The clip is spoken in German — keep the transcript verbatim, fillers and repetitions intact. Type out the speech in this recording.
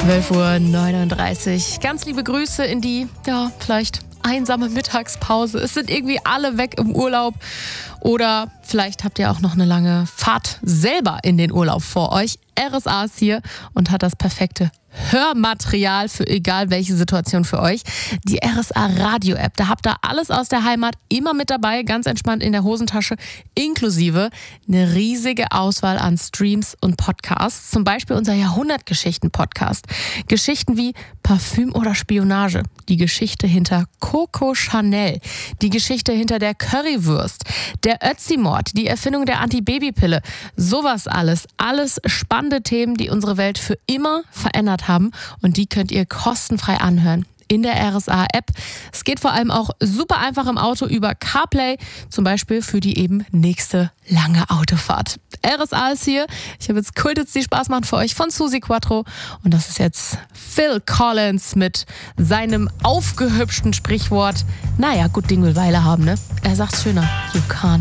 zwölf Uhr neununddreißig. Ganz liebe Grüße in die, ja, vielleicht einsame Mittagspause. Es sind irgendwie alle weg im Urlaub. Oder vielleicht habt ihr auch noch eine lange Fahrt selber in den Urlaub vor euch. R S A ist hier und hat das perfekte Hörmaterial für egal welche Situation für euch. Die R S A Radio App, da habt ihr alles aus der Heimat immer mit dabei, ganz entspannt in der Hosentasche, inklusive eine riesige Auswahl an Streams und Podcasts. Zum Beispiel unser Jahrhundertgeschichten-Podcast. Geschichten wie Parfüm oder Spionage, die Geschichte hinter Coco Chanel, die Geschichte hinter der Currywurst, der Ötzi-Mord, die Erfindung der Antibabypille. Sowas alles, alles spannende Themen, die unsere Welt für immer verändert haben, und die könnt ihr kostenfrei anhören in der R S A-App. Es geht vor allem auch super einfach im Auto über CarPlay, zum Beispiel für die eben nächste lange Autofahrt. R S A ist hier. Ich habe jetzt Kultits, die Spaß machen für euch von Susi Quattro, und das ist jetzt Phil Collins mit seinem aufgehübschten Sprichwort, naja, gut Ding will Weile haben, ne? Er sagt's schöner, you can't